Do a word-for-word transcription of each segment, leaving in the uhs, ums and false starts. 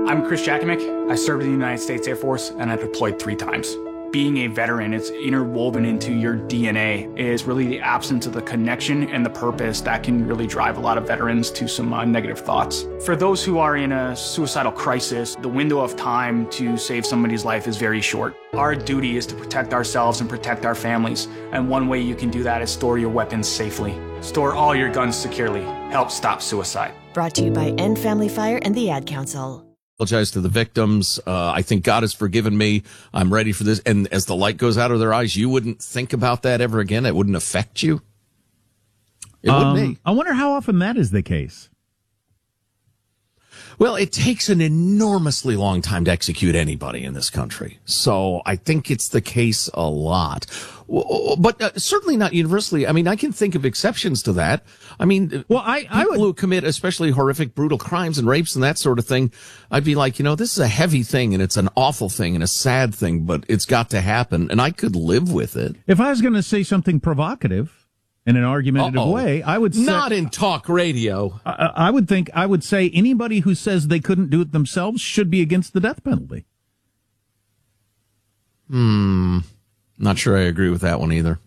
I'm Chris Jakomick. I served in the United States Air Force, and I deployed three times. Being a veteran, it's interwoven into your D N A, is really the absence of the connection and the purpose that can really drive a lot of veterans to some uh, negative thoughts. For those who are in a suicidal crisis, the window of time to save somebody's life is very short. Our duty is to protect ourselves and protect our families, and one way you can do that is store your weapons safely. Store all your guns securely. Help stop suicide. Brought to you by End Family Fire and the Ad Council. Apologize to the victims. Uh, I think God has forgiven me. I'm ready for this. And as the light goes out of their eyes, you wouldn't think about that ever again. It wouldn't affect you. It um, wouldn't be. I wonder how often that is the case. Well, it takes an enormously long time to execute anybody in this country. So I think it's the case a lot. But uh, certainly not universally. I mean, I can think of exceptions to that. I mean, well, I, people I would, who commit especially horrific, brutal crimes and rapes and that sort of thing, I'd be like, you know, this is a heavy thing and it's an awful thing and a sad thing, but it's got to happen. And I could live with it. If I was going to say something provocative in an argumentative Uh-oh. way, I would say, not in talk radio. I, I would think I would say anybody who says they couldn't do it themselves should be against the death penalty. Hmm. Not sure I agree with that one either.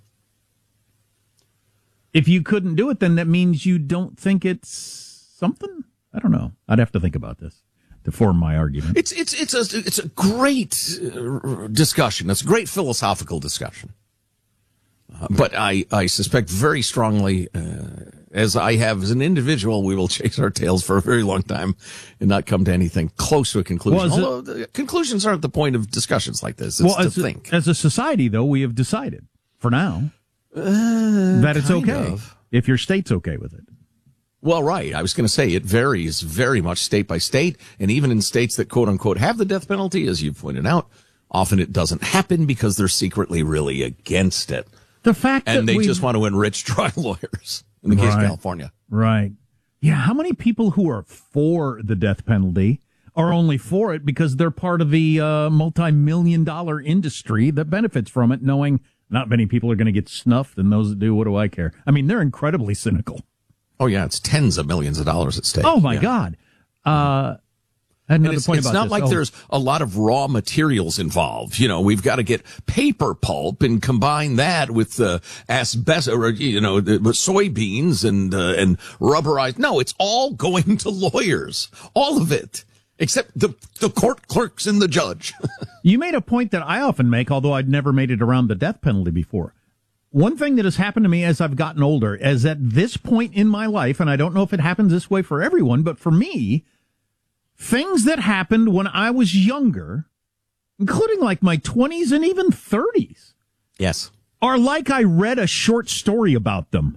If you couldn't do it, then that means you don't think it's something? I don't know. I'd have to think about this to form my argument. It's it's it's a it's a great uh, discussion. It's a great philosophical discussion. Uh, but I, I suspect very strongly, uh, as I have as an individual, we will chase our tails for a very long time and not come to anything close to a conclusion. Well, Although it, the conclusions aren't the point of discussions like this. It's well, to as think. A, as a society, though, we have decided, for now, uh, that it's kind okay of. if your state's okay with it. Well, right. I was going to say it varies very much state by state, and even in states that quote unquote have the death penalty, as you pointed out, often it doesn't happen because they're secretly really against it. The fact and that they we've... just want to enrich trial lawyers in the case right. of California. Right. Yeah. How many people who are for the death penalty are only for it because they're part of the uh, multi-million dollar industry that benefits from it, knowing not many people are going to get snuffed, and those that do, what do I care? I mean, they're incredibly cynical. Oh, yeah. It's tens of millions of dollars at stake. Oh, my yeah. God. Uh, I had another it's, point it's about not this. like oh. there's a lot of raw materials involved. You know, we've got to get paper pulp and combine that with uh, asbestos, or, you know, the, with soybeans and uh, and rubberized. No, it's all going to lawyers. All of it. Except the the court clerks and the judge. You made a point that I often make, although I'd never made it around the death penalty before. One thing that has happened to me as I've gotten older is at this point in my life, and I don't know if it happens this way for everyone, but for me, things that happened when I was younger, including like my twenties and even thirties, yes, are like I read a short story about them.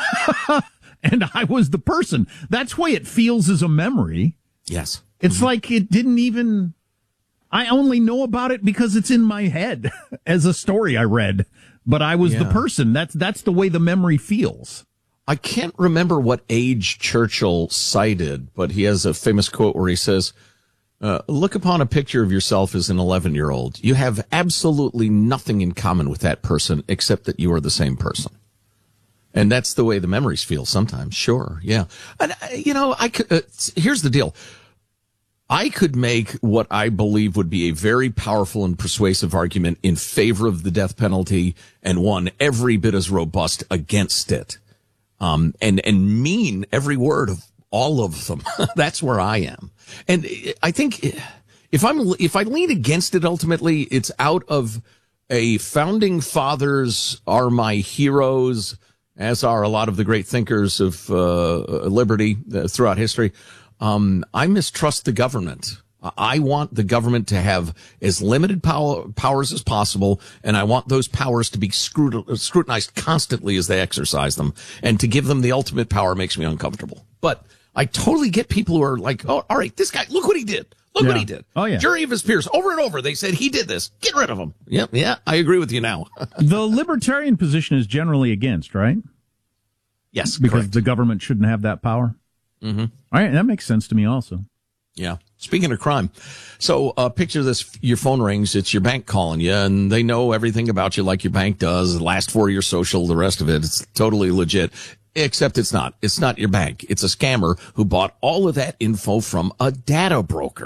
And I was the person. That's why it feels as a memory. Yes. It's mm-hmm. like it didn't even, I only know about it because it's in my head as a story I read, but I was yeah. the person. That's, that's the way the memory feels. I can't remember what age Churchill cited, but he has a famous quote where he says, uh, look upon a picture of yourself as an eleven-year-old. You have absolutely nothing in common with that person except that you are the same person. And that's the way the memories feel sometimes. Sure, yeah. And, uh, you know, I could, uh, here's the deal. I could make what I believe would be a very powerful and persuasive argument in favor of the death penalty and one every bit as robust against it. Um, and, and mean every word of all of them. That's where I am. And I think if I'm, if I lean against it, ultimately, it's out of a founding fathers are my heroes, as are a lot of the great thinkers of, uh, liberty uh, throughout history. Um, I mistrust the government. I want the government to have as limited power, powers as possible, and I want those powers to be scrutinized constantly as they exercise them. And to give them the ultimate power makes me uncomfortable. But I totally get people who are like, oh, all right, this guy, look what he did. Look yeah. what he did. Oh, yeah. Jury of his peers, over and over, they said he did this. Get rid of him. Yeah, yeah, I agree with you now. The libertarian position is generally against, right? Yes, because correct. the government shouldn't have that power. Mm-hmm. All right, that makes sense to me also. Yeah. Speaking of crime, so uh, picture this, your phone rings, it's your bank calling you, and they know everything about you like your bank does, the last four of your social, the rest of it. It's totally legit, except it's not. It's not your bank. It's a scammer who bought all of that info from a data broker.